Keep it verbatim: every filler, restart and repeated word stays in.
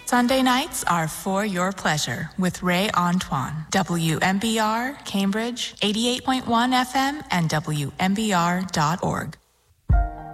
Sunday nights are for your pleasure with Ray Antoine. W M B R, Cambridge, eighty-eight point one F M and W M B R dot org.